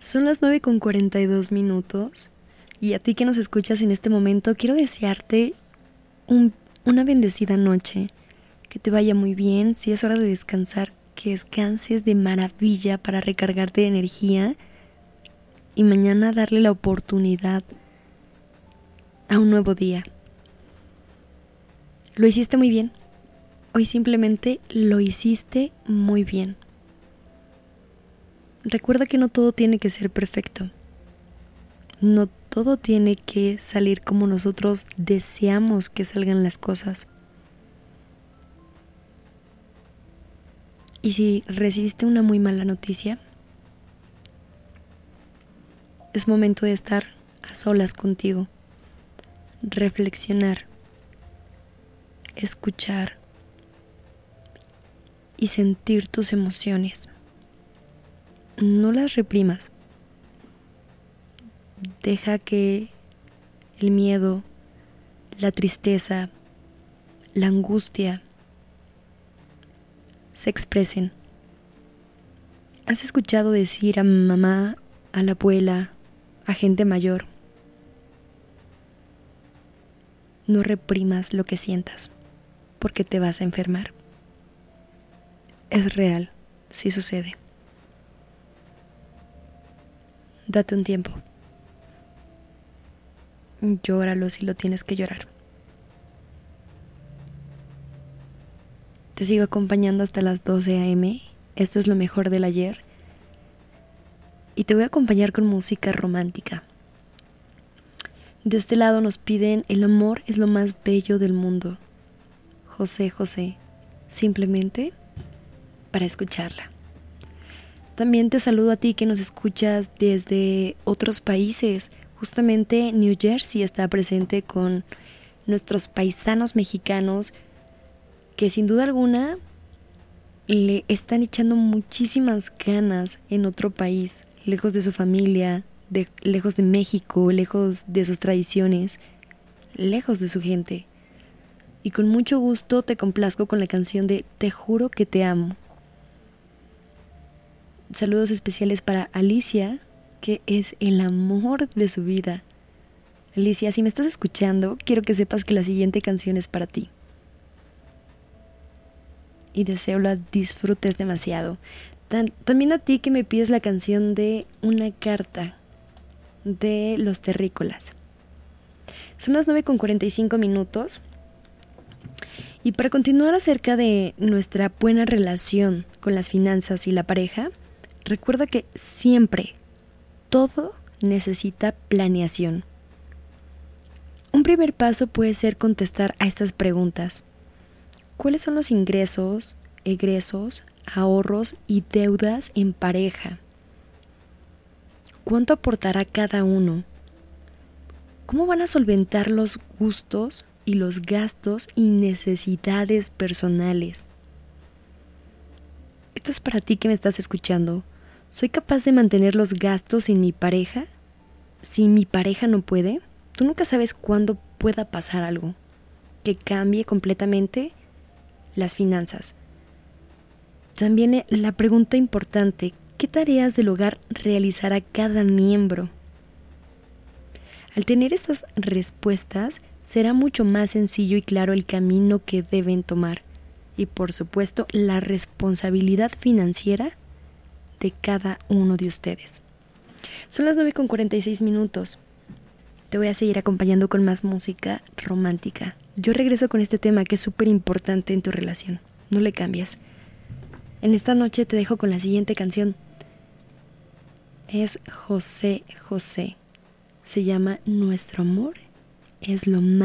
Son las 9:42 y a ti que nos escuchas en este momento quiero desearte una bendecida noche, que te vaya muy bien. Si es hora de descansar, que descanses de maravilla para recargarte de energía y mañana darle la oportunidad a un nuevo día. Lo hiciste muy bien. Hoy simplemente lo hiciste muy bien. Recuerda que no todo tiene que ser perfecto. No todo tiene que salir como nosotros deseamos que salgan las cosas. Y si recibiste una muy mala noticia, es momento de estar a solas contigo, reflexionar, escuchar y sentir tus emociones. No las reprimas. Deja que el miedo, la tristeza, la angustia se expresen. ¿Has escuchado decir a mamá, a la abuela, a gente mayor? No reprimas lo que sientas, porque te vas a enfermar. Es real, sí sucede. Date un tiempo. Llóralo si lo tienes que llorar. Te sigo acompañando hasta las 12 a.m. Esto es lo mejor del ayer. Y te voy a acompañar con música romántica. De este lado nos piden El amor es lo más bello del mundo. José José, simplemente para escucharla. También te saludo a ti que nos escuchas desde otros países. Justamente New Jersey está presente con nuestros paisanos mexicanos que sin duda alguna le están echando muchísimas ganas en otro país, lejos de su familia, lejos de México, lejos de sus tradiciones, lejos de su gente. Y con mucho gusto te complazco con la canción de Te juro que te amo. Saludos especiales para Alicia, que es el amor de su vida. Alicia, si me estás escuchando, quiero que sepas que la siguiente canción es para ti. Y deseo la disfrutes demasiado. También a ti que me pides la canción de Una carta de Los Terrícolas. Son las 9:45. Y para continuar acerca de nuestra buena relación con las finanzas y la pareja, recuerda que siempre todo necesita planeación. Un primer paso puede ser contestar a estas preguntas. ¿Cuáles son los ingresos, egresos, ahorros y deudas en pareja? ¿Cuánto aportará cada uno? ¿Cómo van a solventar los gustos y los gastos y necesidades personales? Esto es para ti que me estás escuchando. ¿Soy capaz de mantener los gastos sin mi pareja? Si mi pareja no puede, tú nunca sabes cuándo pueda pasar algo que cambie completamente las finanzas. También la pregunta importante, ¿qué tareas del hogar realizará cada miembro? Al tener estas respuestas, será mucho más sencillo y claro el camino que deben tomar. Y por supuesto, la responsabilidad financiera de cada uno de ustedes. Son las 9:46. Te voy a seguir acompañando con más música romántica. Yo regreso con este tema que es súper importante en tu relación. No le cambies. En esta noche te dejo con la siguiente canción. Es José José. Se llama Nuestro amor es lo más